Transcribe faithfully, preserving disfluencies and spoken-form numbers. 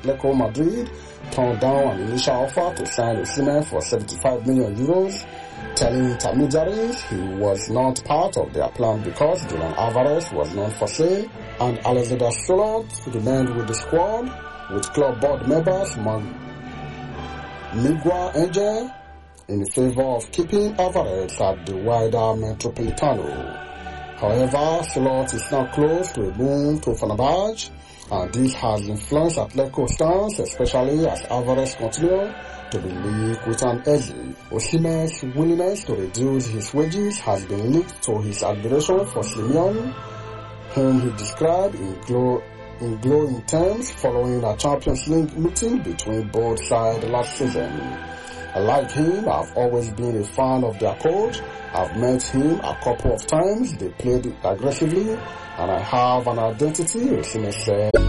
Atletico Madrid turned down an initial offer to sign Osimhen for seventy-five million euros, telling intermediaries he was not part of their plan because Julian Alvarez was not for sale, and Alexander Sørloth remained with the squad, with club board members Miguel Angel in favor of keeping Alvarez at the wider Metropolitano. However, Sørloth is now close to a move to Fenerbahce, and this has influenced Atletico's stance, especially as Alvarez continues to be linked with an Eze. Osimhen's willingness to reduce his wages has been linked to his admiration for Simeone, whom he described in, glow, in glowing terms following a Champions League meeting between both sides last season. Like him, I've always been a fan of their coach. I've met him a couple of times. They played aggressively, and I have an identity, Osimhen said.